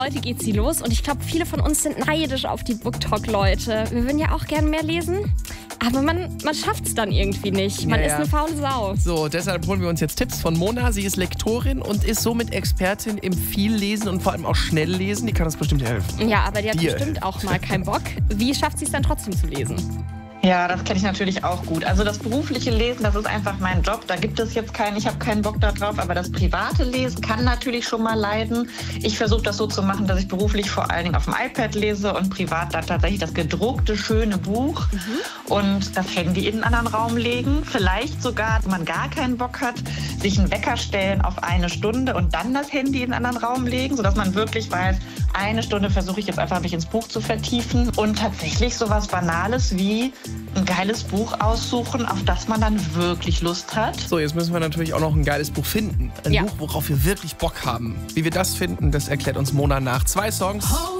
Heute geht sie los und ich glaube, viele von uns sind neidisch auf die BookTok-Leute. Wir würden ja auch gerne mehr lesen, aber man schafft es dann irgendwie nicht. Man ist eine faule Sau. So, deshalb holen wir uns jetzt Tipps von Mona. Sie ist Lektorin und ist somit Expertin im Viellesen und vor allem auch Schnelllesen. Die kann uns bestimmt helfen. Ja, aber die hat bestimmt auch mal keinen Bock. Wie schafft sie es dann trotzdem zu lesen? Ja, das kenne ich natürlich auch gut. Also das berufliche Lesen, das ist einfach mein Job. Da gibt es jetzt ich habe keinen Bock darauf, aber das private Lesen kann natürlich schon mal leiden. Ich versuche das so zu machen, dass ich beruflich vor allen Dingen auf dem iPad lese und privat dann tatsächlich das gedruckte, schöne Buch und das Handy in einen anderen Raum legen. Vielleicht sogar, wenn man gar keinen Bock hat, sich einen Wecker stellen auf 1 Stunde und dann das Handy in einen anderen Raum legen, sodass man wirklich weiß, 1 Stunde versuche ich jetzt einfach, mich ins Buch zu vertiefen und tatsächlich sowas Banales wie ein geiles Buch aussuchen, auf das man dann wirklich Lust hat. So, jetzt müssen wir natürlich auch noch ein geiles Buch finden. Ein Buch, worauf wir wirklich Bock haben. Wie wir das finden, das erklärt uns Mona nach 2 Songs.